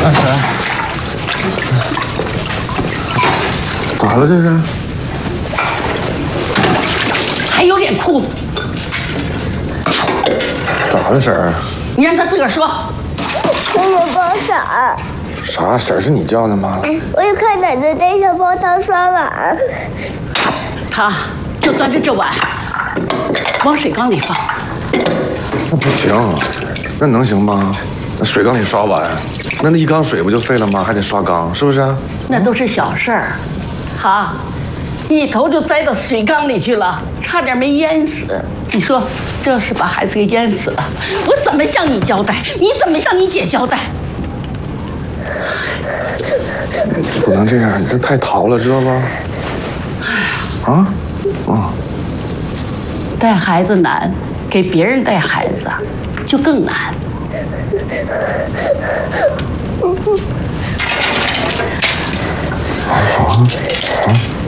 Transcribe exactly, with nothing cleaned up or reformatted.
大婶，咋了这是？ 还有脸哭？ 咋了婶儿？ 你让他自个儿说。 给我帮婶儿。 啥婶儿是你叫的吗？ 我要看奶奶带小煲汤刷碗。 他就端着这碗往水缸里放。 那不行，那能行吗？那水缸里刷碗，那那一缸水不就废了吗？还得刷缸，是不是？ 那都是小事儿，哈，一头就栽到水缸里去了，差点没淹死。你说，这要是把孩子给淹死了，我怎么向你交代？你怎么向你姐交代？ 不能这样，你这太淘了，知道吧？啊，啊， 带孩子难，给别人带孩子就更难。 好啊，好。